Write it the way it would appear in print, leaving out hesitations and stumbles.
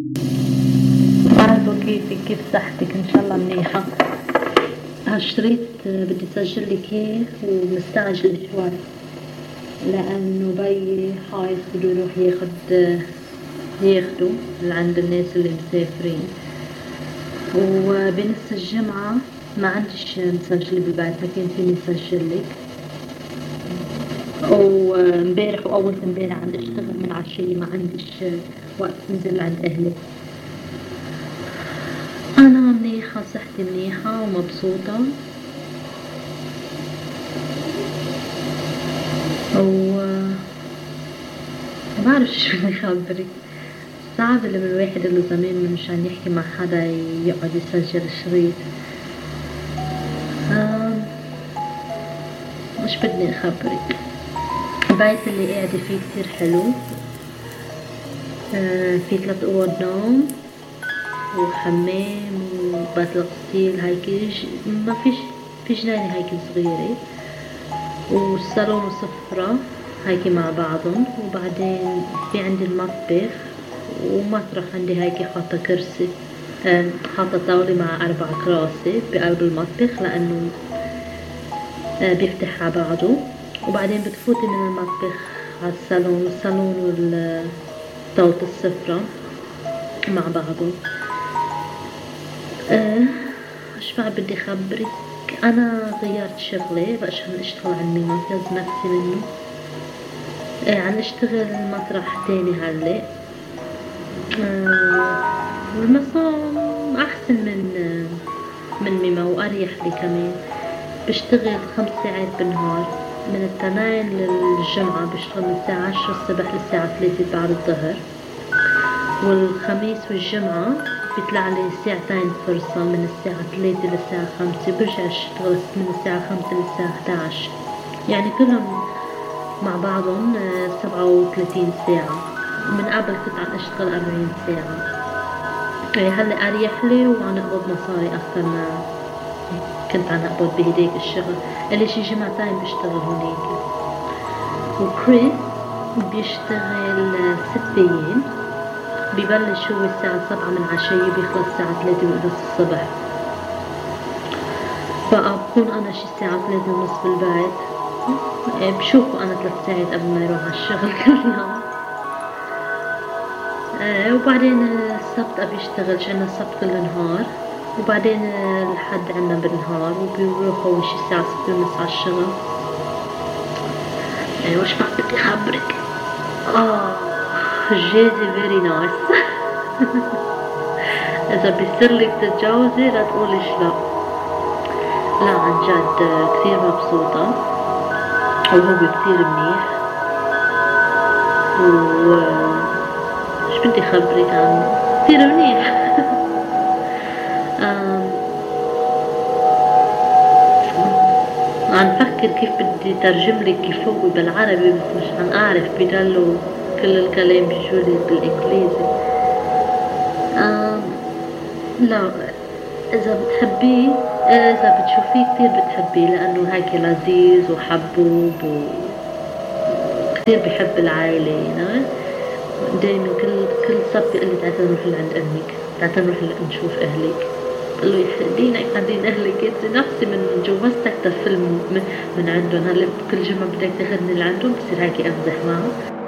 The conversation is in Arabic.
مرحبا، كيف صحتك؟ ان شاء الله منيحة. اشتريت، بدي اسجل لك اياه ومستعجل شوي لانه بيي خايف بده يروح ياخده لعند الناس اللي مسافرين، وبنص الجمعة ما عنديش مسجل بالبيت، فكان فيني اسجل لك. وامبارح واول امبارح عندي اشتغل من عشية، ما عنديش وقت انزل عند اهلي. انا منيحة، صحتي منيحة ومبسوطة. و ما بعرف شو بدي اخبرك. صعب لما الواحد له زمان مشان يحكي مع حدا يقعد يسجل شريط. آه، مش بدي اخبرك. البيت اللي قاعدة فيه كتير حلو. في 3 اوض نوم وحمام وبيت الغسيل، هيك ما في جنينة هيك صغيرة، والصالون وسفرة هيك مع بعضهم. وبعدين في عندي المطبخ ومطرح، عندي هيك حاطة كرسي، حاطة طاولة مع 4 كراسي بقلب المطبخ لأنه بيفتح على بعضه. وبعدين بتفوتي من المطبخ على الصالون وطاولة السفرة مع بعضه. مش بعرف بدي أخبرك. أنا غيرت شغلي، بقش عم اشتغل على المنتج نفسي منه. عم اشتغل مطرح تاني هلأ. والمصام أحسن من ميما وأريح لي كمان. بشتغل 5 ساعات بالنهار، من الاثنين للجمعة بشتغل من الساعة 10 الصبح للساعة 3 بعد الظهر، والخميس والجمعة بيطلع لي ساعتين فرصة من الساعة 3 للساعة 5، برجع اشتغل من الساعة 5 للساعة 11، يعني كلهم مع بعضهم 37 ساعة. من قبل كنت عم اشتغل 40 ساعة. هلا اريح لي وعم اقبض مصاري اكثر ما كنت عم اقبض بهديك الشغل. اللي شي جمعتين بشتغل هونيك. وكريس بيشتغل 6 ايام، ببلش هو الساعة 7 من عشية، بيخلص الساعة 3 ونص الصبح. بقى بكون انا شي الساعة 3 ونص بالبيت. بشوفه انا 3 ساعات قبل ما يروح على الشغل كل يوم. وبعدين السبت بيشتغل، عنا السبت كل نهار. وبعدين الحد عنا بالنهار، وبيروحوا شي الساعة 6 ونص على الشغل. وش بعد بدي اخبرك. جوزي فيري نايس. اذا بيصيرلك تتجوزي لا تقوليش لا. لا عن جد كثير مبسوطة، وهو كثير منيح. مش بدي خبرك عنه، كثير منيح. عم فكر كيف بدي ترجم لك كيف هو بالعربي، بس مش عم اعرف، بضلوا كل الكلام بيجولي بالانجليزي. لا، اذا بتحبيه، اذا بتشوفيه كثير بتحبيه لانه هيك لذيذ وحبوب وكثير بحب العائلة. دايما كل سبت بيقول لي تعالي نروح لعند امك، تعالي نروح نشوف اهلك. بقول له يخلينك عندين اهلك انت نفسي من جوزتك فيلم من عندهم. هلا كل جمعة بدك تاخذني لعندهم، بصير هيك امزح معه.